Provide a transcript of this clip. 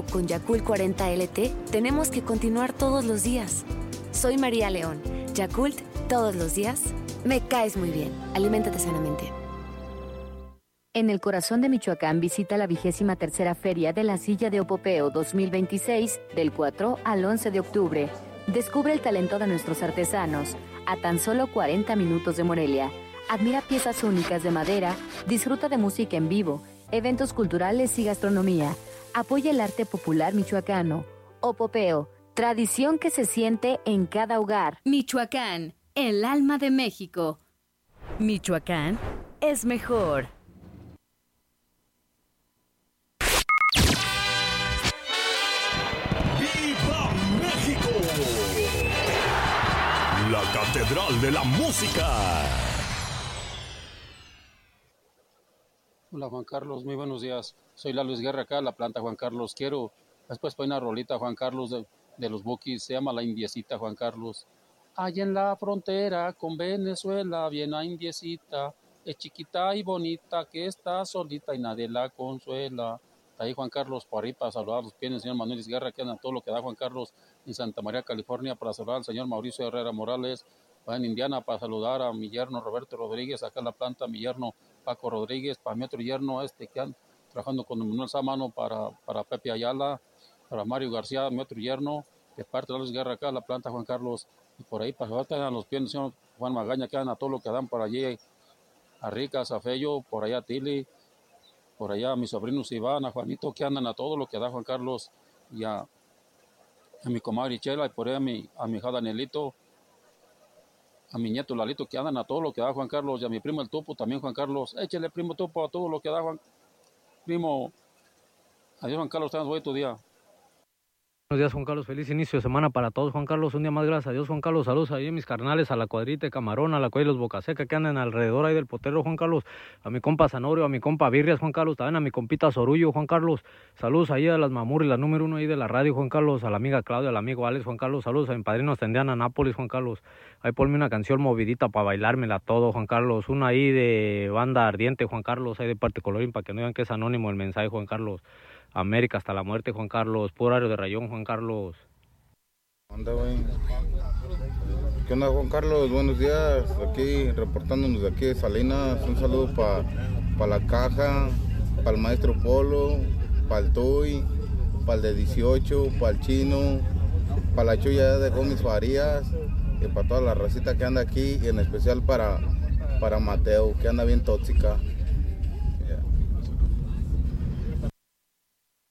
nuevo con Yakult 40 LT, tenemos que continuar todos los días. Soy María León. Yakult, todos los días. Me caes muy bien. Aliméntate sanamente. En el corazón de Michoacán visita la 23ª Feria de la Silla de Opopeo 2026 del 4 al 11 de octubre. Descubre el talento de nuestros artesanos a tan solo 40 minutos de Morelia. Admira piezas únicas de madera, disfruta de música en vivo, eventos culturales y gastronomía. Apoya el arte popular michoacano. Opopeo, tradición que se siente en cada hogar. Michoacán, el alma de México. Michoacán es mejor. La Catedral de la Música. Hola Juan Carlos, muy buenos días. Soy la Luis Guerra acá, la planta Juan Carlos. Quiero después poner una rolita Juan Carlos de los Bukis, se llama La Indiecita Juan Carlos. Allá en la frontera con Venezuela, viene la indiecita, es chiquita y bonita que está solita y nadie la consuela. Está ahí Juan Carlos por ahí para saludar los pies del señor Manuel Guerra, que anda todo lo que da Juan Carlos en Santa María, California, para saludar al señor Mauricio Herrera Morales, va en Indiana para saludar a mi yerno Roberto Rodríguez, acá en la planta, mi yerno Paco Rodríguez, para mi otro yerno que anda trabajando con Manuel Sámano, para Pepe Ayala, para Mario García, mi otro yerno, de parte de Luis Guerra acá en la planta Juan Carlos, y por ahí para saludar a los pies del señor Juan Magaña, que anda todo lo que dan por allí, a Rica, a Zafello, por allá a Tili, por allá a mis sobrinos Iván, a Juanito, que andan a todo lo que da Juan Carlos, y a mi comadre Chela, y por ahí a mi hija Danielito, a mi nieto Lalito, que andan a todo lo que da Juan Carlos, y a mi primo el Topo también Juan Carlos. Échale, primo Topo, a todo lo que da Juan. Primo, adiós Juan Carlos, tengas buen tu día. Buenos días, Juan Carlos. Feliz inicio de semana para todos, Juan Carlos. Un día más, gracias a Dios, Juan Carlos. Saludos ahí a mis carnales, a la cuadrita de Camarón, a la cuadrilla de los Bocaseca que andan alrededor ahí del potero, Juan Carlos. A mi compa Zanorio, a mi compa Birrias, Juan Carlos. También a mi compita Sorullo, Juan Carlos. Saludos ahí a las Mamuri, la número 1 ahí de la radio, Juan Carlos. A la amiga Claudia, al amigo Alex, Juan Carlos. Saludos a mi padrino Tendiana Nápoles, Juan Carlos. Ahí ponme una canción movidita para bailármela todo, Juan Carlos. Una ahí de banda ardiente, Juan Carlos. Ahí de parte colorín para que no digan que es anónimo el mensaje, Juan Carlos. América hasta la muerte, Juan Carlos. Puro horario de rayón, Juan Carlos. Anda, güey. ¿Qué onda, Juan Carlos? Buenos días. Aquí, reportándonos de aquí de Salinas. Un saludo para la caja, para el maestro Polo, para el Tuy, para el de 18, para el Chino, para la Chuya de Gómez Farías y para toda la racita que anda aquí, y en especial para Mateo, que anda bien tóxica.